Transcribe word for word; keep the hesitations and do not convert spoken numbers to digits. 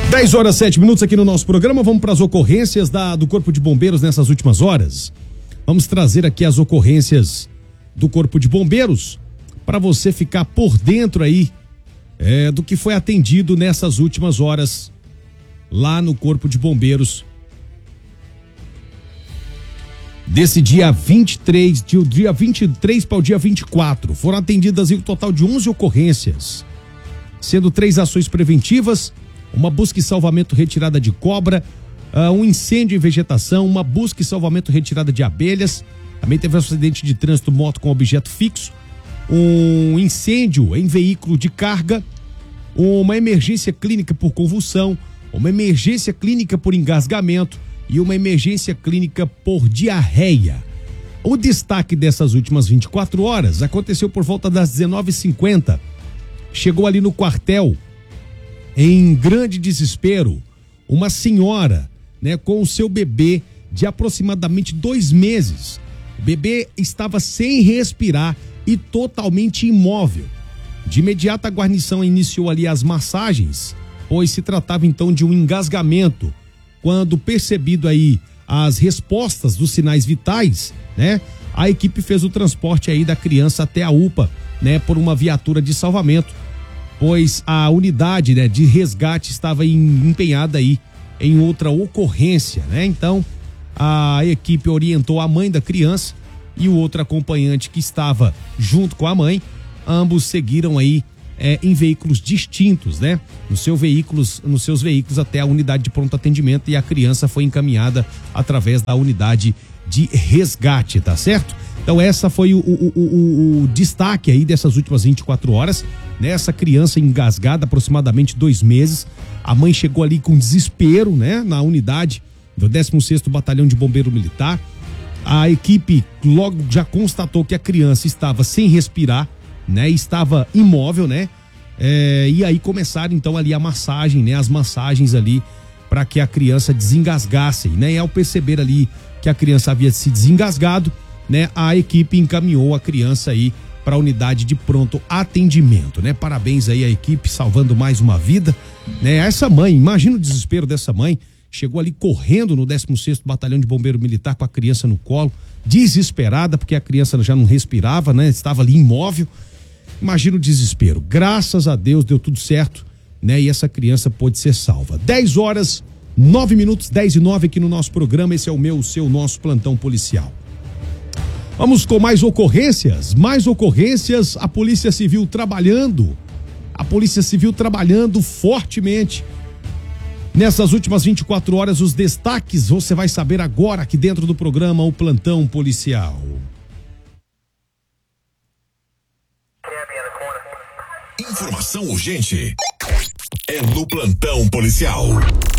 dez horas, sete minutos aqui no nosso programa. Vamos para as ocorrências da, do Corpo de Bombeiros nessas últimas horas. Vamos trazer aqui as ocorrências do Corpo de Bombeiros para você ficar por dentro aí é, do que foi atendido nessas últimas horas lá no Corpo de Bombeiros. Desse dia vinte e três, do dia vinte e três para o dia vinte e quatro, foram atendidas aí um total de onze ocorrências, sendo três ações preventivas, uma busca e salvamento retirada de cobra, uh, um incêndio em vegetação, uma busca e salvamento retirada de abelhas. Também teve um acidente de trânsito moto com objeto fixo, um incêndio em veículo de carga, uma emergência clínica por convulsão, uma emergência clínica por engasgamento e uma emergência clínica por diarreia. O destaque dessas últimas vinte e quatro horas aconteceu por volta das dezenove e cinquenta. Chegou ali no quartel, em grande desespero, uma senhora, né, com o seu bebê de aproximadamente dois meses. O bebê estava sem respirar e totalmente imóvel. De imediato a guarnição iniciou ali as massagens, pois se tratava então de um engasgamento. Quando percebido aí as respostas dos sinais vitais, né, a equipe fez o transporte aí da criança até a U P A, né, por uma viatura de salvamento, pois a unidade, né, de resgate estava empenhada aí em outra ocorrência, né? Então, a equipe orientou a mãe da criança e o outro acompanhante que estava junto com a mãe. Ambos seguiram aí é, em veículos distintos, né? Nos seus veículos, nos seus veículos até a unidade de pronto atendimento, e a criança foi encaminhada através da unidade de resgate, tá certo? Então essa foi o, o, o, o destaque aí dessas últimas vinte e quatro horas, nessa criança engasgada, aproximadamente dois meses. A mãe chegou ali com desespero, né, na unidade do décimo sexto Batalhão de Bombeiro Militar. A equipe logo já constatou que a criança estava sem respirar, né, estava imóvel, né, é, e aí começaram então ali a massagem, né, as massagens ali para que a criança desengasgasse, né, e ao perceber ali que a criança havia se desengasgado, né, a equipe encaminhou a criança aí para a unidade de pronto atendimento, né? Parabéns aí à equipe, salvando mais uma vida, né? Essa mãe, imagina o desespero dessa mãe, chegou ali correndo no décimo sexto Batalhão de Bombeiro Militar com a criança no colo, desesperada porque a criança já não respirava, né? Estava ali imóvel. Imagina o desespero. Graças a Deus deu tudo certo, né? E essa criança pôde ser salva. dez horas, nove minutos, dez e nove aqui no nosso programa. Esse é o meu, o seu, nosso plantão policial. Vamos com mais ocorrências, mais ocorrências, a Polícia Civil trabalhando, a Polícia Civil trabalhando fortemente. Nessas últimas vinte e quatro horas, os destaques você vai saber agora aqui dentro do programa O Plantão Policial. Informação urgente é no Plantão Policial.